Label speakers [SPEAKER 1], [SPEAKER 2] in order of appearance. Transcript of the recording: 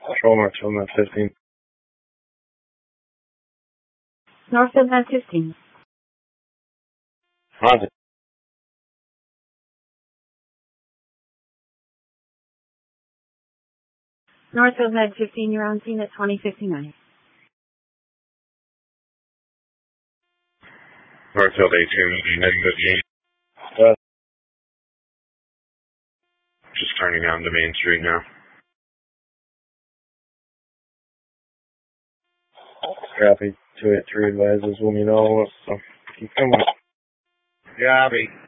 [SPEAKER 1] Control Marshall, Med 15.
[SPEAKER 2] Northfield Med 15.
[SPEAKER 1] Roger.
[SPEAKER 2] Northfield Med 15, you're on scene at 2059.
[SPEAKER 1] Northfield 18, Med 15. Just turning onto Main Street now. Copy. 283 advises when you know, so keep coming. Copy.